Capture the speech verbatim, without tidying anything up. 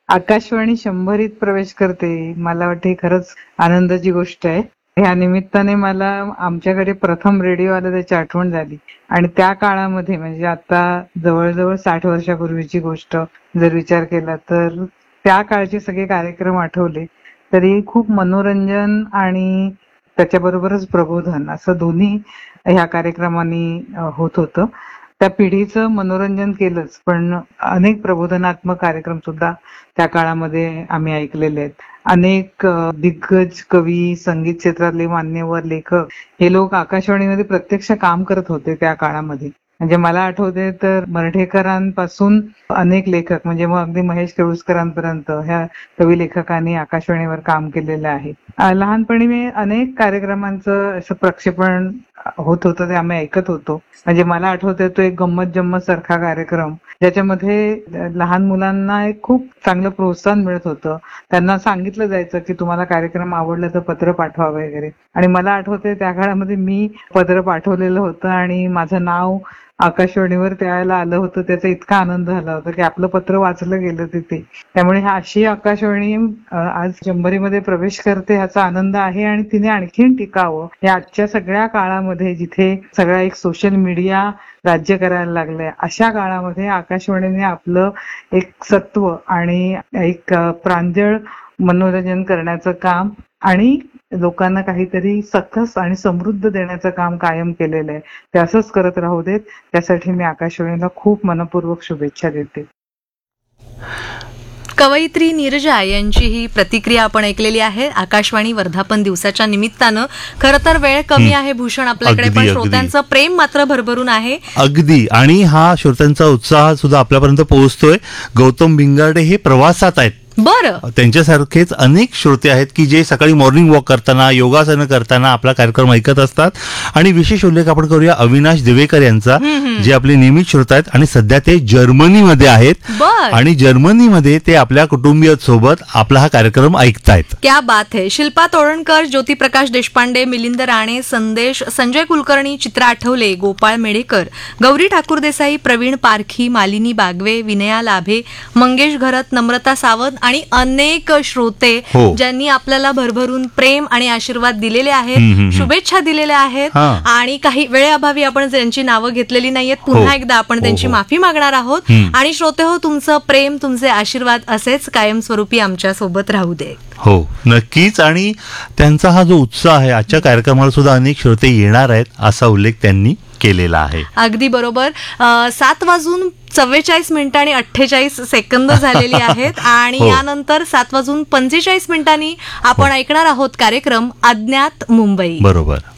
आकाशवाणी शंभरीत प्रवेश करते, मला वाटते खरंच आनंदाची गोष्ट आहे. ह्या निमित्ताने मला आमच्याकडे प्रथम रेडिओ आला त्याची आठवण झाली. आणि त्या काळामध्ये म्हणजे आता जवळजवळ साठ वर्षापूर्वीची गोष्ट जर विचार केला तर त्या काळचे सगळे कार्यक्रम आठवले तरी खूप मनोरंजन आणि त्याच्याबरोबरच प्रबोधन असं दोन्ही ह्या कार्यक्रमांनी होत होतं. त्या पिढीचं मनोरंजन केलंच पण अनेक प्रबोधनात्मक कार्यक्रम सुद्धा त्या काळामध्ये आम्ही ऐकलेले आहेत. अनेक दिग्गज कवी, संगीत क्षेत्रातले मान्यवर, लेखक हे लोक आकाशवाणीमध्ये प्रत्यक्ष काम करत होते त्या काळामध्ये. म्हणजे मला आठवते तर मर्ढेकरांपासून अनेक लेखक म्हणजे मग अगदी महेश केळुसकरांपर्यंत ह्या कवी लेखकांनी आकाशवाणीवर काम केलेलं आहे. लहानपणी मी अनेक कार्यक्रमांचं असं प्रक्षेपण होत होतं ते आम्ही ऐकत होतो. म्हणजे मला आठवतंय तो एक गंमत जम्मत सारखा कार्यक्रम ज्याच्यामध्ये लहान मुलांना एक खूप चांगलं प्रोत्साहन मिळत होतं. त्यांना सांगितलं जायचं की तुम्हाला कार्यक्रम आवडला तर पत्र पाठवा वगैरे. आणि मला आठवतंय त्या काळामध्ये मी पत्र पाठवलेलं होतं आणि माझं नाव आकाशवाणीवर त्यावेळेला आलं होतं. त्याचा इतका आनंद झाला होता की आपलं पत्र वाचलं गेलं तिथे. त्यामुळे हा अशी आकाशवाणी आज शंभरीमध्ये प्रवेश करते ह्याचा आनंद आहे आणि तिने आणखीन टिकावं. या आजच्या सगळ्या काळामध्ये जिथे सगळा एक सोशल मीडिया राज्य करायला लागलंय अशा काळामध्ये आकाशवाणीने आपलं एक सत्व आणि एक प्रांजळ मनोरंजन करण्याचं काम आणि लोकांना काहीतरी सकस आणि समृद्ध देण्याचं काम कायम केलेलं आहे. ते असंच करत राहू देत. त्यासाठी मी आकाशवाणीला खूप मनपूर्वक शुभेच्छा देते. कवयित्री नीरजा यांची ही प्रतिक्रिया आपण ऐकलेली आहे. आकाशवाणी वर्धापन दिवसाच्या निमित्तानं खरं तर वेळ कमी आहे भूषण आपल्याकडे, पण श्रोत्यांचं प्रेम मात्र भरभरून आहे. अगदी. आणि हा श्रोत्यांचा उत्साह सुद्धा आपल्यापर्यंत पोहोचतोय. गौतम भिंगाडे हे प्रवासात आहेत. बरं. त्यांच्यासारखेच अनेक श्रोते आहेत की जे सकाळी मॉर्निंग वॉक करताना, योगासनं करताना आपला कार्यक्रम ऐकत असतात. आणि विशेष उल्लेख आपण करूया अविनाश दिवेकर यांचा, जे आपले नियमित श्रोते आहेत आणि सध्या ते जर्मनीमध्ये आहेत. आणि जर्मनीमध्ये ते आपल्या कुटुंबीय सोबत आपला हा कार्यक्रम ऐकतायत. क्या बात है. शिल्पा तोरणकर, ज्योतिप्रकाश देशपांडे, मिलिंद राणे, संदेश, संजय कुलकर्णी, चित्रा आठवले, गोपाळ मेढेकर, गौरी ठाकूर देसाई, प्रवीण पारखी, मालिनी बागवे, विनया लाभे, मंगेश घरत, नम्रता सावंत आणि अनेक श्रोते ज्यांनी आपल्याला भरभरून प्रेम आणि आशीर्वाद दिलेले आहेत, शुभेच्छा दिलेल्या आहेत. आणि काही वेळेअभावी आपण ज्यांची नावं घेतलेली नाहीयेत, पुन्हा एकदा आपण त्यांची माफी मागणार आहोत. आणि श्रोते हो, तुमचं प्रेम, तुमचे आशीर्वाद असेच कायमस्वरूपी आमच्या सोबत राहू दे. हो, नक्कीच. आणि त्यांचा हा जो उत्साह आहे, आजच्या कार्यक्रमाला सुद्धा अनेक श्रोते येणार आहेत असा उल्लेख त्यांनी केलेला आहे. अगदी बरोबर. सात वाजून चव्वेचाळीस मिनिटं आणि अठ्ठेचाळीस सेकंद झालेली आहेत. आणि यानंतर सात वाजून पंचेचाळीस मिनिटांनी आपण ऐकणार आहोत कार्यक्रम अज्ञात मुंबई. बरोबर.